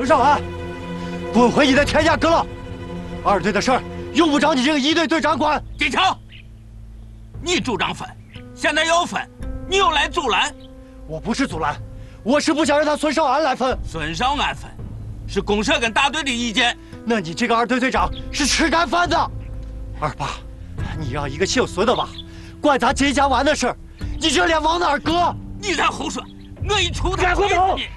孙少安，滚回你的田家阁了！二队的事儿用不着你这个一队队长管。 金城，你主张分，现在要分，你又来阻拦。 我不是阻拦，我是不想让他孙少安来分。 孙少安分，是公社跟大队的意见。 那你这个二队队长是吃干饭的。二爸，你让一个姓孙的吧，管他金家湾的事，你这脸往哪儿搁？ 你再胡说！我一出他赶快走！